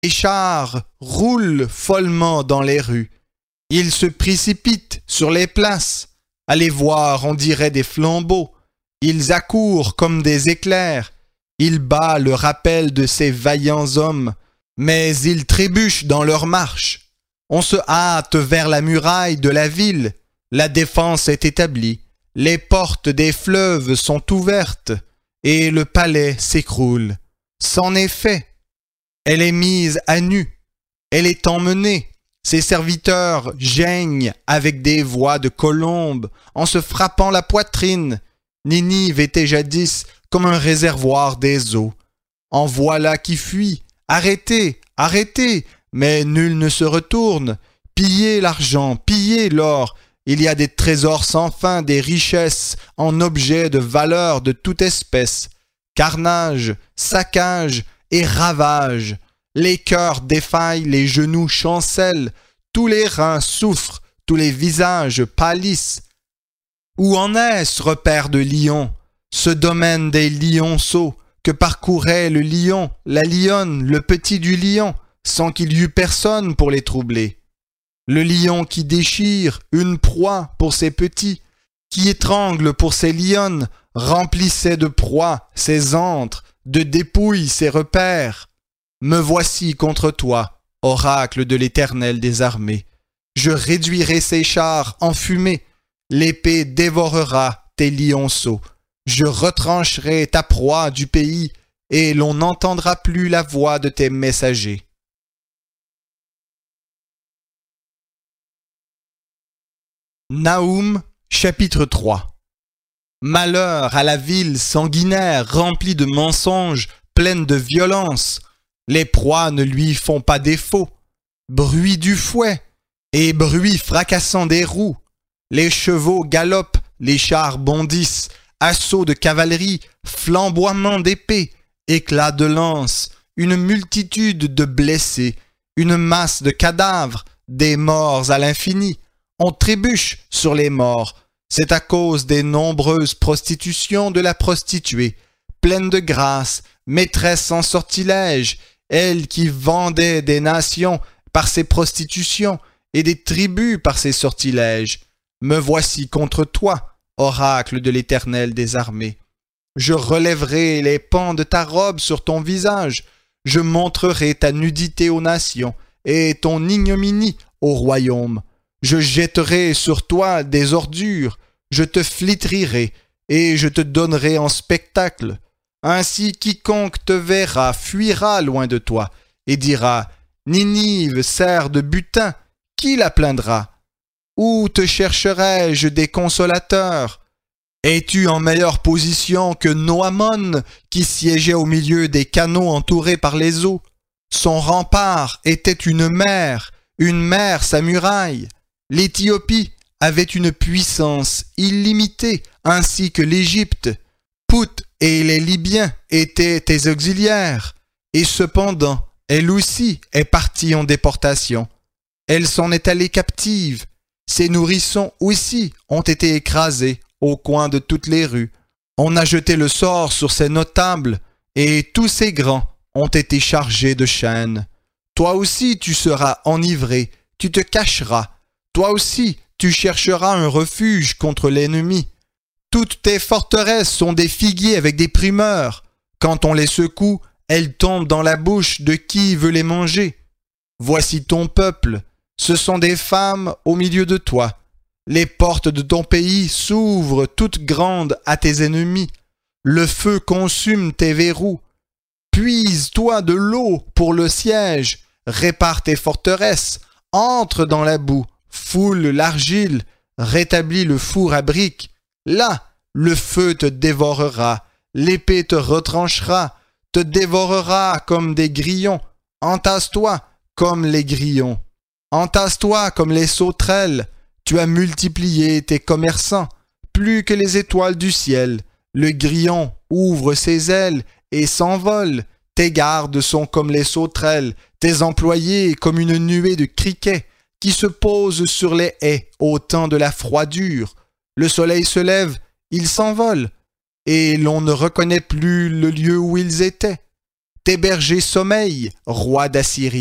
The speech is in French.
Les chars roulent follement dans les rues. Ils se précipitent sur les places. À les voir, on dirait des flambeaux. Ils accourent comme des éclairs. Ils battent le rappel de ces vaillants hommes, mais ils trébuchent dans leur marche. On se hâte vers la muraille de la ville. La défense est établie. Les portes des fleuves sont ouvertes et le palais s'écroule. C'en est fait. Elle est mise à nu. Elle est emmenée. Ses serviteurs geignent avec des voix de colombes en se frappant la poitrine. Ninive était jadis comme un réservoir des eaux. En voilà qui fuit. Arrêtez, arrêtez, mais nul ne se retourne. Pillez l'argent, pillez l'or. Il y a des trésors sans fin, des richesses en objets de valeur de toute espèce. Carnage, saccage et ravage. Les cœurs défaillent, les genoux chancellent, tous les reins souffrent, tous les visages pâlissent. Où en est ce repère de lions, ce domaine des lionceaux que parcourait le lion, la lionne, le petit du lion, sans qu'il y eût personne pour les troubler? Le lion qui déchire une proie pour ses petits, qui étrangle pour ses lionnes, remplissait de proies ses antres, de dépouilles ses repères. Me voici contre toi, oracle de l'Éternel des armées. Je réduirai ces chars en fumée, l'épée dévorera tes lionceaux. Je retrancherai ta proie du pays, et l'on n'entendra plus la voix de tes messagers. Naoum, chapitre 3. Malheur à la ville sanguinaire, remplie de mensonges, pleine de violence. Les proies ne lui font pas défaut. Bruit du fouet et bruit fracassant des roues. Les chevaux galopent, les chars bondissent, assaut de cavalerie, flamboiement d'épée, éclat de lance, une multitude de blessés, une masse de cadavres, des morts à l'infini. On trébuche sur les morts. C'est à cause des nombreuses prostitutions de la prostituée, pleine de grâce, maîtresse en sortilège, elle qui vendait des nations par ses prostitutions et des tribus par ses sortilèges. Me voici contre toi, oracle de l'Éternel des armées. Je relèverai les pans de ta robe sur ton visage, je montrerai ta nudité aux nations et ton ignominie au royaume. Je jetterai sur toi des ordures, je te flétrirai et je te donnerai en spectacle. Ainsi quiconque te verra fuira loin de toi et dira « Ninive sert de butin, qui la plaindra? Où te chercherai-je des consolateurs? Es-tu en meilleure position que Noamon qui siégeait au milieu des canaux entourés par les eaux? Son rempart était une mer sa muraille. L'Éthiopie avait une puissance illimitée, ainsi que l'Égypte. Pout et les Libyens étaient tes auxiliaires, et cependant, elle aussi est partie en déportation. Elle s'en est allée captive. Ses nourrissons aussi ont été écrasés au coin de toutes les rues. On a jeté le sort sur ses notables, et tous ses grands ont été chargés de chaînes. Toi aussi tu seras enivré, tu te cacheras. Toi aussi, tu chercheras un refuge contre l'ennemi. Toutes tes forteresses sont des figuiers avec des primeurs. Quand on les secoue, elles tombent dans la bouche de qui veut les manger. Voici ton peuple, ce sont des femmes au milieu de toi. Les portes de ton pays s'ouvrent toutes grandes à tes ennemis. Le feu consume tes verrous. Puise-toi de l'eau pour le siège. Répare tes forteresses. Entre dans la boue. Foule l'argile, rétablis le four à briques. Là, le feu te dévorera, l'épée te retranchera, te dévorera comme des grillons. Entasse-toi comme les grillons. Entasse-toi comme les sauterelles. Tu as multiplié tes commerçants, plus que les étoiles du ciel. Le grillon ouvre ses ailes et s'envole. Tes gardes sont comme les sauterelles, tes employés comme une nuée de criquets qui se posent sur les haies au temps de la froidure. Le soleil se lève, ils s'envolent, et l'on ne reconnaît plus le lieu où ils étaient. tes bergers sommeillent, roi d'Assyrie.